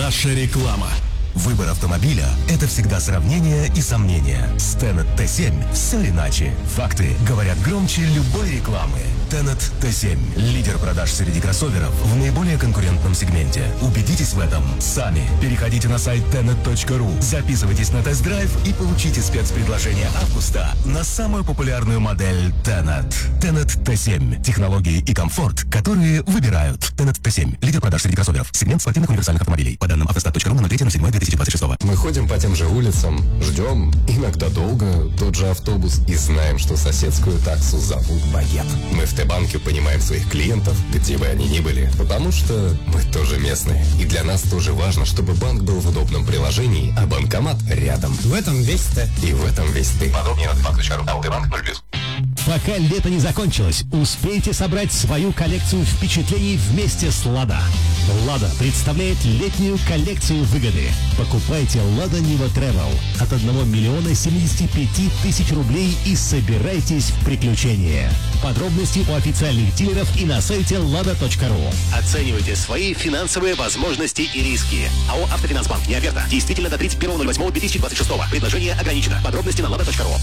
Наша реклама. Выбор автомобиля – это всегда сравнение и сомнения. С Tenet T7 все иначе. Факты говорят громче любой рекламы. Tenet T7 – лидер продаж среди кроссоверов в наиболее конкурентном сегменте. Убедитесь в этом сами. Переходите на сайт tenet.ru, записывайтесь на тест-драйв и получите спецпредложение августа на самую популярную модель Tenet. Tenet T7 – технологии и комфорт, которые выбирают. Tenet T7 – лидер продаж среди кроссоверов. Сегмент спортивных универсальных автомобилей. По данным автостат.ру на 03.07.2026. Мы ходим по тем же улицам, ждем, иногда долго, тот же автобус и знаем, что соседскую таксу зовут Багет. Мы в Т-банке понимаем своих клиентов, где бы они ни были, потому что мы тоже местные. И для нас тоже важно, чтобы банк был в удобном приложении, а банкомат рядом. В этом весь Т. И в этом весь ты. Подробнее на т-банк.ру. АОТ-банк 0+. Пока лето не закончилось, успейте собрать свою коллекцию впечатлений вместе с «Лада». «Лада» представляет летнюю коллекцию выгоды. Покупайте «Лада Нива Travel» от 1 миллиона 75 тысяч рублей и собирайтесь в приключения. Подробности у официальных дилеров и на сайте lada.ru. Оценивайте свои финансовые возможности и риски. АО «Автофинансбанк». Не оферта. Действительно до 31.08.2026. Предложение ограничено. Подробности на lada.ru.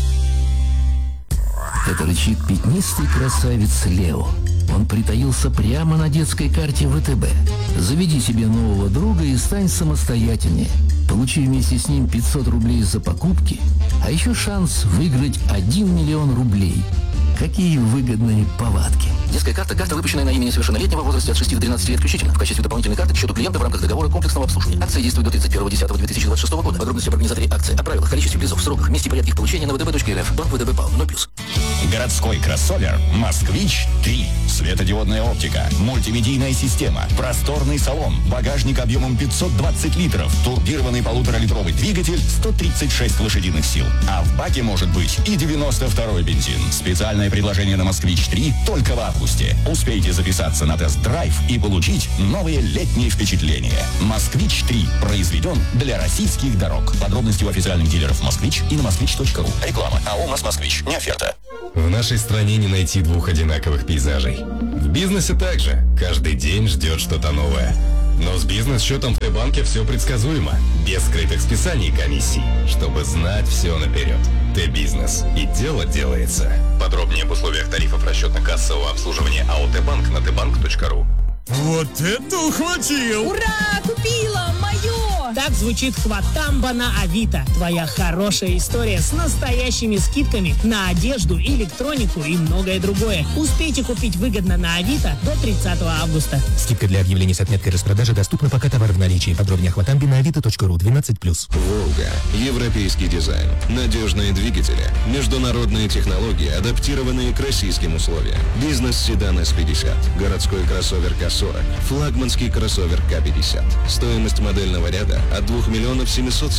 Это рычит пятнистый красавец Лео. Он притаился прямо на детской карте ВТБ. Заведи себе нового друга и стань самостоятельнее. Получи вместе с ним 500 рублей за покупки, а еще шанс выиграть 1 миллион рублей. Какие выгодные повадки. Детская карта – карта, выпущенная на имя несовершеннолетнего в возрасте от 6 до 13 лет включительно. В качестве дополнительной карты к счету клиента в рамках договора комплексного обслуживания. Акция действует до 31.10.2026 года. Подробности об организаторе акции, о правилах, количестве призов, сроках, месте и порядке их получения на vdb.rf. Банк ВТБ ПАО 0+. Городской кроссовер «Москвич-3». Светодиодная оптика, мультимедийная система, просторный салон, багажник объемом 520 литров, турбированный 1,5-литровый двигатель, 136 лошадиных сил. А в баке может быть и 92-й бензин. Специальное предложение на «Москвич-3» только в августе. Успейте записаться на тест-драйв и получить новые летние впечатления. «Москвич-3» произведен для российских дорог. Подробности у официальных дилеров «Москвич» и на москвич.ру. Реклама. АО «Москвич». Не оферта. В нашей стране не найти двух одинаковых пейзажей. В бизнесе также. Каждый день ждет что-то новое. Но с бизнес-счетом в Т-банке все предсказуемо. Без скрытых списаний и комиссий. Чтобы знать все наперед. Т-бизнес. И дело делается. Подробнее об условиях тарифов расчетно-кассового обслуживания АО «Т-банк» на tbank.ru. Вот это ухватил! Ура! Купила! Мое! Так звучит «Хватамба» на Авито. Твоя хорошая история с настоящими скидками на одежду, электронику и многое другое. Успейте купить выгодно на Авито до 30 августа. Скидка для объявлений с отметкой распродажи доступна, пока товар в наличии. Подробнее о «Хватамбе» на avito.ru 12+. «Волга». Европейский дизайн. Надежные двигатели. Международные технологии, адаптированные к российским условиям. Бизнес-седан S50. Городской кроссовер К40. Флагманский кроссовер К50. Стоимость модельного ряда от 2 миллионов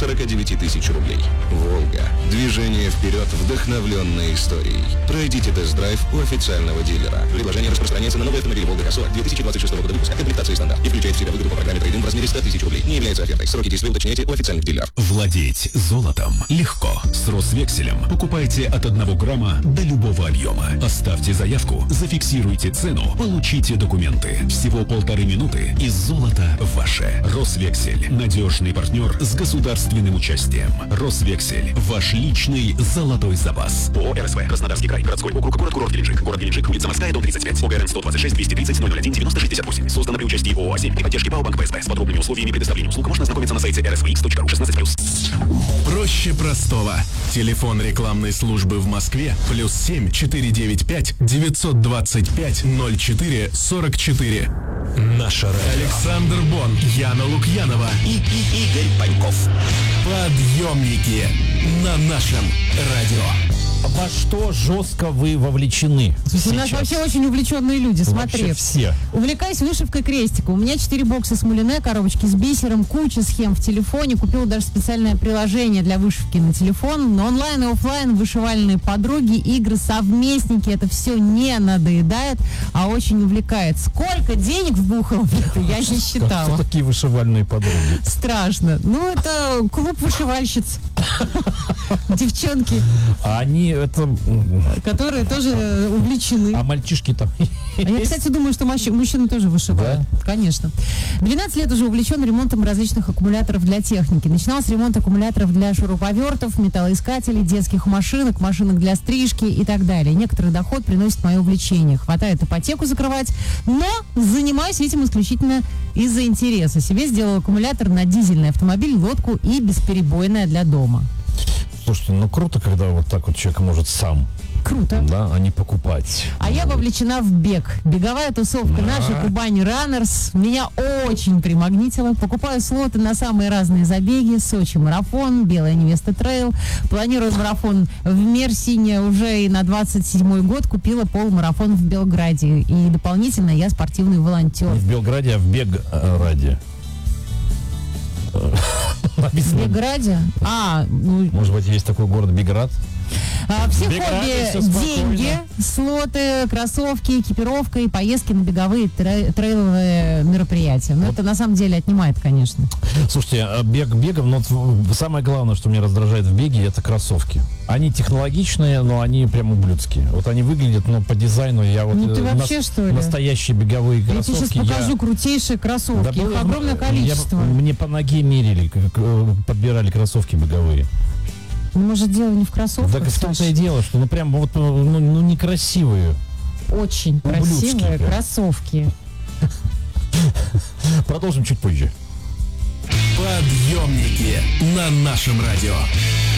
749 тысяч рублей. «Волга». Движение вперед, вдохновленной историей. Пройдите тест-драйв у официального дилера. Предложение распространяется на новые автомобили «Волга» К40 2026 года выпуска. Комплектация стандарт. И включает в себя выгоду по программе трейд-ин в размере 100 тысяч рублей. Не является офертой. Сроки действия уточняйте у официальных дилеров. Владеть золотом легко. С Росвекселем покупайте от 1 грамма до любого объема. Оставьте заявку, зафиксируйте цену, получите документы. Всего 1,5 минуты и золото ваше. Росвексель. Надежный партнер с государственным участием. Росвексель. Ваш личный золотой запас. ООО «РСВ». Краснодарский край. Городской округ. Город Геленджик. Город Геленджик. Улица Морская, дом 35. ОГРН 126 230 001 9068. Создано при участии ООО «А7» при поддержке ПАО «Банк ПСБ». С подробными условиями предоставления услуг можно ознакомиться на сайте rsvx.ru 16+. Проще простого. Телефон рекламной службы в Москве +7 495 925 04 44. Наша радио. Александр Бон, Яна Лукьянова и Игорь Паньков. Подъемники на нашем радио. Во что жестко вы вовлечены? У нас вообще очень увлеченные люди, смотри. Вообще все. Увлекаюсь вышивкой крестика. У меня 4 бокса с мулине, коробочки с бисером, куча схем в телефоне. Купила даже специальное приложение для вышивки на телефон. Но онлайн и офлайн, вышивальные подруги, игры, совместники. Это все не надоедает, а очень увлекает. Сколько денег вбухала в это, я не считала. Что такие вышивальные подруги? Страшно. Ну, это клуб вышивальщиц. Девчонки. Они это... Которые тоже увлечены. А мальчишки там... А я, кстати, думаю, что мужчины тоже вышивают. Да? Конечно. 12 лет уже увлечен ремонтом различных аккумуляторов для техники. Начинал с ремонта аккумуляторов для шуруповертов, металлоискателей, детских машинок, машинок для стрижки и так далее. Некоторый доход приносит мое увлечение. Хватает ипотеку закрывать, но занимаюсь этим исключительно из-за интереса. Себе сделал аккумулятор на дизельный автомобиль, лодку и бесперебойное для дома. Слушайте, ну круто, когда вот так вот человек может сам. Круто. Да, а не покупать. А я вовлечена в бег. Беговая тусовка нашей Кубани Раннерс меня очень примагнитила. Покупаю слоты на самые разные забеги. Сочи марафон, Белая невеста трейл. Планирую марафон в Мерсине уже и на 27-й год. Купила полумарафон в Белграде. И дополнительно я спортивный волонтер. Не в Белграде, а в Беграде. В Беграде? Может быть, есть такой город Беград? Все хобби, деньги, слоты, кроссовки, экипировка и поездки на беговые трейловые мероприятия. Но это на самом деле отнимает, конечно. Слушайте, бегом, но самое главное, что меня раздражает в беге, это кроссовки. Они технологичные, но они прям ублюдские. Вот они выглядят, но по дизайну я вот... Ну ты вообще, что ли? Настоящие беговые кроссовки. Я тебе сейчас покажу крутейшие кроссовки. Их огромное количество. Мне по ноге мерили, подбирали кроссовки беговые. Ну, может, дело не в кроссовках, так в том-то и дело, что прям вот некрасивые. Очень красивые кроссовки. Продолжим чуть позже. Подъемники на нашем радио.